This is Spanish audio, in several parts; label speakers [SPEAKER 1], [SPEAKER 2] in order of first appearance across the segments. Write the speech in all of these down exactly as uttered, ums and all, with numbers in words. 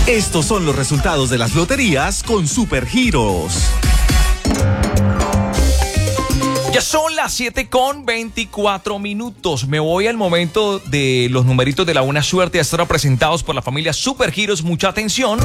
[SPEAKER 1] Estos son los resultados de las loterías con Supergiros.
[SPEAKER 2] Ya son las siete con veinticuatro minutos. Me voy al momento de los numeritos de la buena suerte a estar presentados por la familia Supergiros. Mucha atención.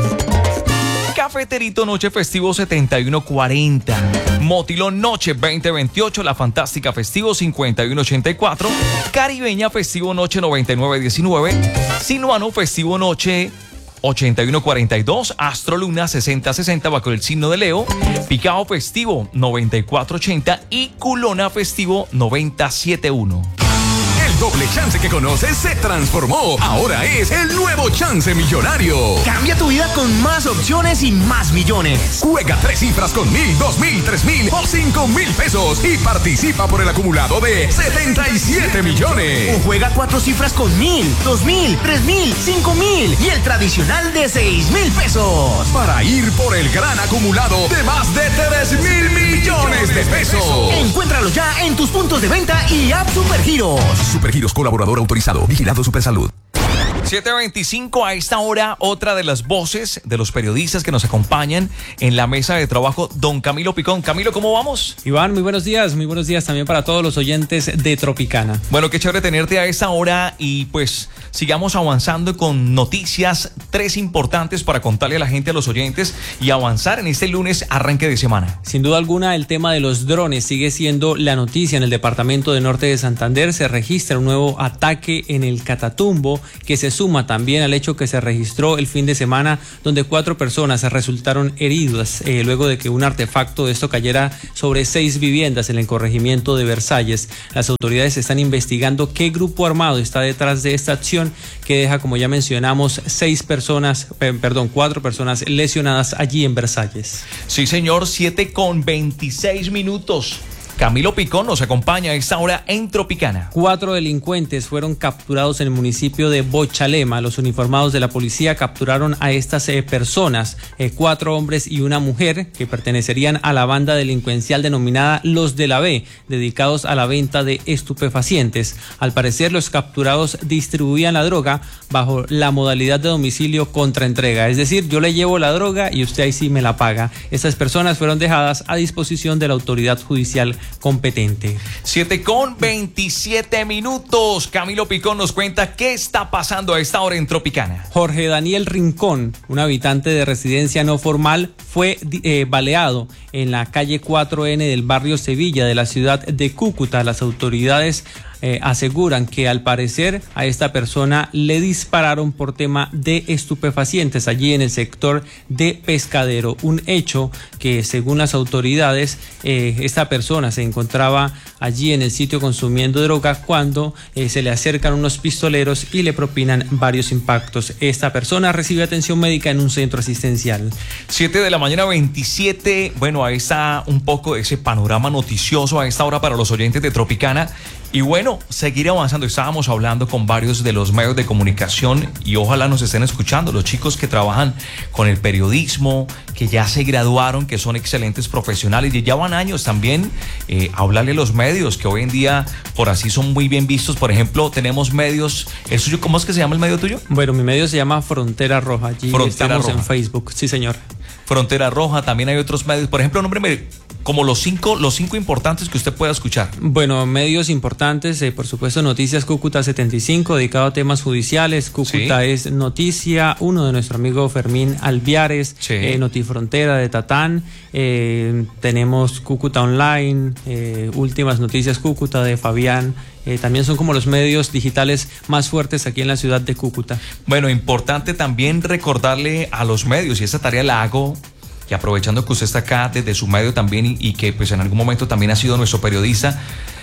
[SPEAKER 2] Cafeterito Noche Festivo setenta y uno cuarenta. Motilón Noche veinte veintiocho. La Fantástica Festivo cincuenta y uno ochenta y cuatro. Caribeña Festivo Noche noventa y nueve diecinueve. Sinuano Festivo Noche ochenta y uno cuarenta y dos, Astro Luna sesenta sesenta bajo el signo de Leo, Picao Festivo noventa y cuatro ochenta y Culona Festivo noventa setenta y uno.
[SPEAKER 3] El doble chance que conoces se transformó. Ahora es el nuevo chance millonario.
[SPEAKER 4] Cambia tu vida con más opciones y más millones.
[SPEAKER 3] Juega tres cifras con mil, dos mil, tres mil o cinco mil pesos y participa por el acumulado de setenta y siete millones.
[SPEAKER 4] O juega cuatro cifras con mil, dos mil, tres mil, cinco mil y el tradicional de seis mil pesos.
[SPEAKER 3] Para ir por el gran acumulado de más de tres mil millones de pesos.
[SPEAKER 4] Encuéntralo ya en tus puntos de venta y app Supergiros.
[SPEAKER 3] Supergiros, colaborador autorizado, vigilado Supersalud.
[SPEAKER 2] siete veinticinco, a esta hora, otra de las voces de los periodistas que nos acompañan en la mesa de trabajo, don Camilo Picón. Camilo, ¿cómo vamos?
[SPEAKER 5] Iván, muy buenos días, muy buenos días también para todos los oyentes de Tropicana.
[SPEAKER 2] Bueno, qué chévere tenerte a esta hora y pues sigamos avanzando con noticias, tres importantes para contarle a la gente, a los oyentes y avanzar en este lunes arranque de semana.
[SPEAKER 5] Sin duda alguna, el tema de los drones sigue siendo la noticia en el departamento de Norte de Santander. Se registra un nuevo ataque en el Catatumbo que se suma también al hecho que se registró el fin de semana donde cuatro personas resultaron heridas eh, luego de que un artefacto de esto cayera sobre seis viviendas en el corregimiento de Versalles. Las autoridades están investigando qué grupo armado está detrás de esta acción que deja, como ya mencionamos, seis personas, eh, perdón, cuatro personas lesionadas allí en Versalles.
[SPEAKER 2] Sí, señor, siete con veintiséis minutos. Camilo Picón nos acompaña a esta hora en Tropicana.
[SPEAKER 5] Cuatro delincuentes fueron capturados en el municipio de Bochalema. Los uniformados de la policía capturaron a estas eh, personas, eh, cuatro hombres y una mujer que pertenecerían a la banda delincuencial denominada Los de la B, dedicados a la venta de estupefacientes. Al parecer, los capturados distribuían la droga bajo la modalidad de domicilio contra entrega. Es decir, yo le llevo la droga y usted ahí sí me la paga. Estas personas fueron dejadas a disposición de la autoridad judicial competente.
[SPEAKER 2] siete con veintisiete minutos. Camilo Picón nos cuenta qué está pasando a esta hora en Tropicana.
[SPEAKER 5] Jorge Daniel Rincón, un habitante de residencia no formal, fue eh, baleado en la calle cuatro ene del barrio Sevilla de la ciudad de Cúcuta. Las autoridades Eh, aseguran que al parecer a esta persona le dispararon por tema de estupefacientes allí en el sector de Pescadero, un hecho que según las autoridades eh, esta persona se encontraba allí en el sitio consumiendo droga cuando eh, se le acercan unos pistoleros y le propinan varios impactos. Esta persona recibe atención médica en un centro asistencial.
[SPEAKER 2] siete de la mañana veintisiete, bueno, ahí está un poco ese panorama noticioso a esta hora para los oyentes de Tropicana. Y bueno, seguir avanzando. Estábamos hablando con varios de los medios de comunicación y ojalá nos estén escuchando, los chicos que trabajan con el periodismo, que ya se graduaron, que son excelentes profesionales y llevan años también eh, hablarle a los medios, que hoy en día por así son muy bien vistos. Por ejemplo, tenemos medios, ¿el suyo, cómo es que se llama el medio tuyo?
[SPEAKER 5] Bueno, mi medio se llama Frontera Roja, allí
[SPEAKER 2] Frontera
[SPEAKER 5] estamos
[SPEAKER 2] Roja.
[SPEAKER 5] en Facebook, sí señor.
[SPEAKER 2] Frontera Roja, también hay otros medios, por ejemplo, nómbreme como los cinco, los cinco importantes que usted pueda escuchar.
[SPEAKER 5] Bueno, medios importantes, eh, por supuesto, Noticias Cúcuta setenta y cinco, dedicado a temas judiciales. Cúcuta sí. Es Noticia uno de nuestro amigo Fermín Alviares, sí. eh, Notifrontera de Tatán, eh, tenemos Cúcuta Online, eh, Últimas Noticias Cúcuta de Fabián. Eh, también son como los medios digitales más fuertes aquí en la ciudad de Cúcuta.
[SPEAKER 2] Bueno, importante también recordarle a los medios, y esa tarea la hago, y aprovechando que usted está acá desde su medio también y, y que pues en algún momento también ha sido nuestro periodista,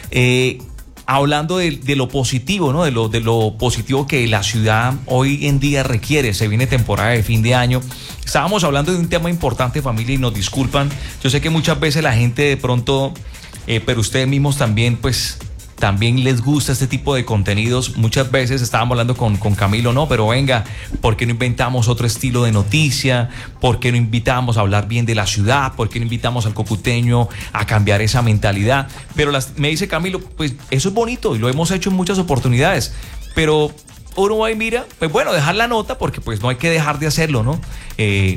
[SPEAKER 2] eh, hablando de, de lo positivo, ¿no? De lo, de lo positivo que la ciudad hoy en día requiere. Se viene temporada de fin de año. Estábamos hablando de un tema importante, familia, y nos disculpan. Yo sé que muchas veces la gente de pronto, eh, pero ustedes mismos también, pues... también les gusta este tipo de contenidos. Muchas veces estábamos hablando con, con Camilo, no, pero venga, ¿por qué no inventamos otro estilo de noticia? ¿Por qué no invitamos a hablar bien de la ciudad? ¿Por qué no invitamos al cocuteño a cambiar esa mentalidad? Pero las, me dice Camilo, pues eso es bonito y lo hemos hecho en muchas oportunidades, pero uno va y mira, pues bueno, dejar la nota porque pues no hay que dejar de hacerlo, ¿no? Eh,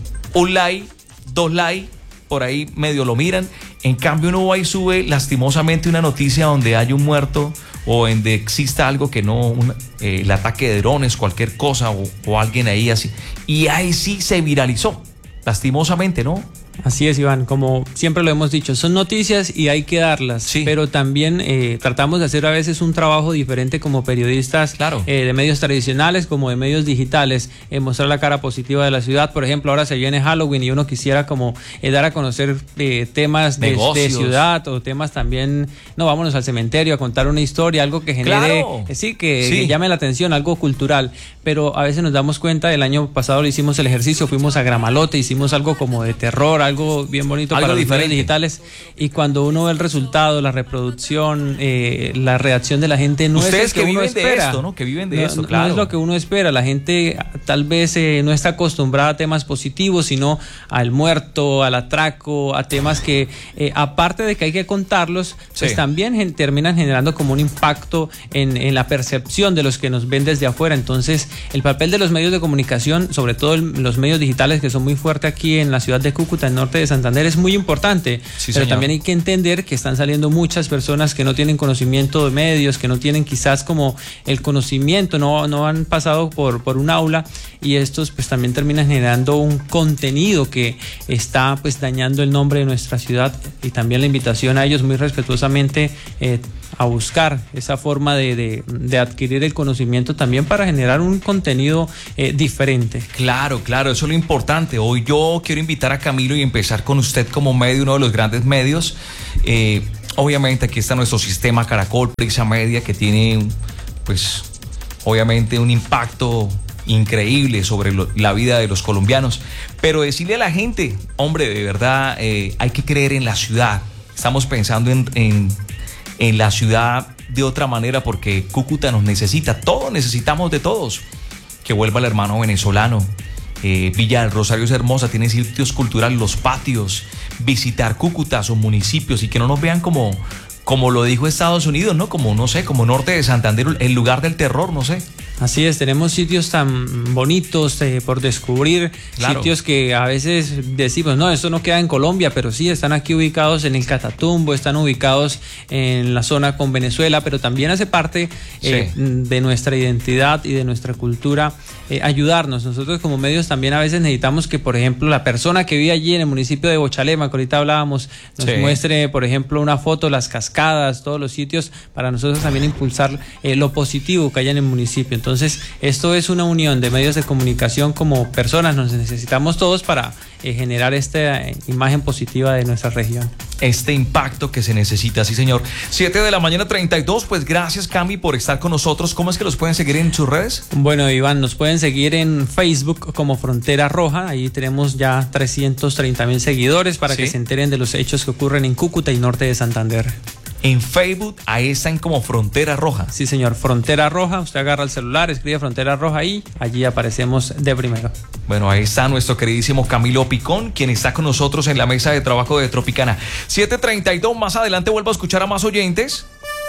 [SPEAKER 2] un like, dos likes, por ahí medio lo miran. En cambio uno va y sube lastimosamente una noticia donde hay un muerto o donde exista algo que no, un, eh, el ataque de drones, cualquier cosa o, o alguien ahí así. Y ahí sí se viralizó, lastimosamente, ¿no?
[SPEAKER 5] Así es, Iván, como siempre lo hemos dicho, son noticias y hay que darlas,
[SPEAKER 2] sí.
[SPEAKER 5] Pero también eh, tratamos de hacer a veces un trabajo diferente como periodistas,
[SPEAKER 2] claro.
[SPEAKER 5] eh, de medios tradicionales como de medios digitales, eh, mostrar la cara positiva de la ciudad. Por ejemplo, ahora se viene Halloween y uno quisiera como eh, dar a conocer eh, temas de, de ciudad o temas también, no, vámonos al cementerio a contar una historia, algo que genere,
[SPEAKER 2] claro.
[SPEAKER 5] eh, sí, que,
[SPEAKER 2] sí,
[SPEAKER 5] que llame la atención, algo cultural, pero a veces nos damos cuenta, el año pasado lo hicimos el ejercicio, fuimos a Gramalote, hicimos algo como de terror, algo bien bonito
[SPEAKER 2] algo
[SPEAKER 5] para los
[SPEAKER 2] diferente.
[SPEAKER 5] medios digitales, y cuando uno ve el resultado, la reproducción, eh, la reacción de la gente no
[SPEAKER 2] Ustedes
[SPEAKER 5] es el que,
[SPEAKER 2] que
[SPEAKER 5] uno
[SPEAKER 2] viven
[SPEAKER 5] espera.
[SPEAKER 2] de esto, ¿no? Que viven de
[SPEAKER 5] no,
[SPEAKER 2] esto,
[SPEAKER 5] no,
[SPEAKER 2] claro.
[SPEAKER 5] no es lo que uno espera, la gente tal vez eh, no está acostumbrada a temas positivos, sino al muerto, al atraco, a temas que eh, aparte de que hay que contarlos, pues
[SPEAKER 2] sí.
[SPEAKER 5] también gen- terminan generando como un impacto en, en la percepción de los que nos ven desde afuera. Entonces, el papel de los medios de comunicación, sobre todo el, los medios digitales que son muy fuertes aquí en la ciudad de Cúcuta, en norte de Santander, es muy importante,
[SPEAKER 2] sí,
[SPEAKER 5] pero
[SPEAKER 2] señor.
[SPEAKER 5] también hay que entender que están saliendo muchas personas que no tienen conocimiento de medios, que no tienen quizás como el conocimiento, no, no han pasado por, por un aula, y estos pues también terminan generando un contenido que está pues dañando el nombre de nuestra ciudad, y también la invitación a ellos muy respetuosamente eh, a buscar esa forma de, de, de adquirir el conocimiento también para generar un contenido eh, diferente.
[SPEAKER 2] Claro, claro, eso es lo importante. Hoy yo quiero invitar a Camilo y empezar con usted como medio, uno de los grandes medios. Eh, obviamente aquí está nuestro sistema Caracol, Prisa Media, que tiene, pues, obviamente un impacto increíble sobre lo, la vida de los colombianos. Pero decirle a la gente, hombre, de verdad, eh, hay que creer en la ciudad. Estamos pensando en, en, en la ciudad de otra manera porque Cúcuta nos necesita, todos necesitamos de todos. Que vuelva el hermano venezolano. Eh, Villa del Rosario es hermosa, tiene sitios culturales, los patios, visitar Cúcuta, sus municipios, y que no nos vean como, como lo dijo Estados Unidos, ¿no? Como, no sé, como norte de Santander, el lugar del terror, no sé.
[SPEAKER 5] Así es, tenemos sitios tan bonitos eh, por descubrir,
[SPEAKER 2] claro.
[SPEAKER 5] Sitios que a veces decimos, no, esto no queda en Colombia, pero sí, están aquí ubicados en el Catatumbo, están ubicados en la zona con Venezuela, pero también hace parte eh,
[SPEAKER 2] sí.
[SPEAKER 5] de nuestra identidad y de nuestra cultura eh, ayudarnos. Nosotros como medios también a veces necesitamos que, por ejemplo, la persona que vive allí en el municipio de Bochalema, que ahorita hablábamos, nos
[SPEAKER 2] sí.
[SPEAKER 5] muestre, por ejemplo, una foto, las cascadas, todos los sitios, para nosotros también impulsar eh, lo positivo que hay en el municipio. Entonces, Entonces, esto es una unión de medios de comunicación como personas, nos necesitamos todos para eh, generar esta eh, imagen positiva de nuestra región.
[SPEAKER 2] Este impacto que se necesita, sí señor. siete de la mañana treinta y dos, pues gracias Cami por estar con nosotros. ¿Cómo es que los pueden seguir en sus redes?
[SPEAKER 5] Bueno, Iván, nos pueden seguir en Facebook como Frontera Roja, ahí tenemos ya trescientos treinta mil seguidores para
[SPEAKER 2] ¿sí?
[SPEAKER 5] que se enteren de los hechos que ocurren en Cúcuta y norte de Santander.
[SPEAKER 2] En Facebook, ahí están como Frontera Roja.
[SPEAKER 5] Sí, señor, Frontera Roja. Usted agarra el celular, escribe Frontera Roja y allí aparecemos de primero.
[SPEAKER 2] Bueno, ahí está nuestro queridísimo Camilo Picón, quien está con nosotros en la mesa de trabajo de Tropicana. siete treinta y dos, más adelante vuelvo a escuchar a más oyentes.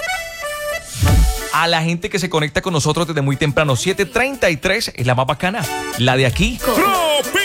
[SPEAKER 2] A la gente que se conecta con nosotros desde muy temprano. siete treinta y tres es la más bacana, la de aquí.